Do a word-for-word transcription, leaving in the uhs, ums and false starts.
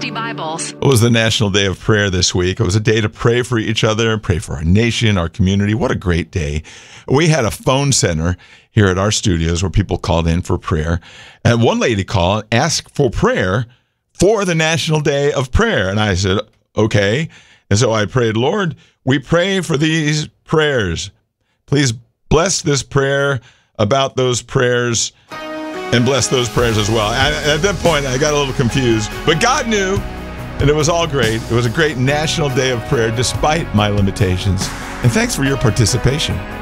Christy Bibles. It was the National Day of Prayer this week. It was a day to pray for each other, pray for our nation, our community. What a great day. We had a phone center here at our studios where people called in for prayer. And one lady called and asked for prayer for the National Day of Prayer. And I said, okay. And so I prayed, Lord, we pray for these prayers. Please bless this prayer about those prayers and bless those prayers as well. And at that point, I got a little confused, but God knew, and it was all great. It was a great National Day of Prayer despite my limitations. And thanks for your participation.